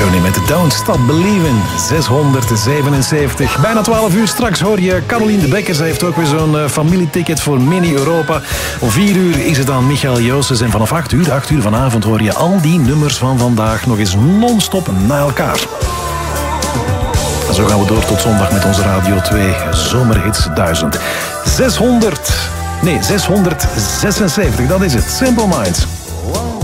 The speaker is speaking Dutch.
Journey met Don't Stop Believing, 677. Bijna 12 uur, straks hoor je Caroline de Bekker. Zij heeft ook weer zo'n familieticket voor Mini-Europa. Om 4 uur is het aan Michael Joosses. En vanaf 8 uur vanavond hoor je al die nummers van vandaag nog eens non-stop na elkaar. En zo gaan we door tot zondag met onze Radio 2 Zomerhits 1000. 676, dat is het. Simple Minds.